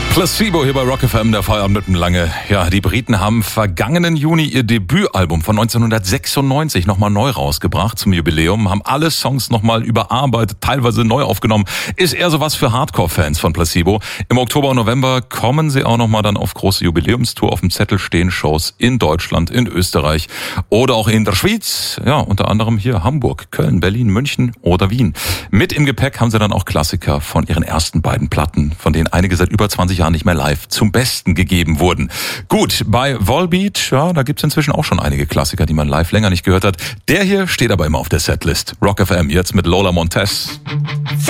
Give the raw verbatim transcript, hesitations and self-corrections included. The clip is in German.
Placebo hier bei Rock F M, der Feierabend mit dem Lange. Ja, die Briten haben vergangenen Juni ihr Debütalbum von neunzehnhundertsechsundneunzig nochmal neu rausgebracht zum Jubiläum, haben alle Songs nochmal überarbeitet, teilweise neu aufgenommen. Ist eher sowas für Hardcore-Fans von Placebo. Im Oktober und November kommen sie auch nochmal dann auf große Jubiläumstour. Auf dem Zettel stehen Shows in Deutschland, in Österreich oder auch in der Schweiz. Ja, unter anderem hier Hamburg, Köln, Berlin, München oder Wien. Mit im Gepäck haben sie dann auch Klassiker von ihren ersten beiden Platten, von denen einige seit über zwanzig Jahren nicht mehr live zum Besten gegeben wurden. Gut, bei Volbeat, ja, da gibt's inzwischen auch schon einige Klassiker, die man live länger nicht gehört hat. Der hier steht aber immer auf der Setlist. Rock F M jetzt mit Lola Montez.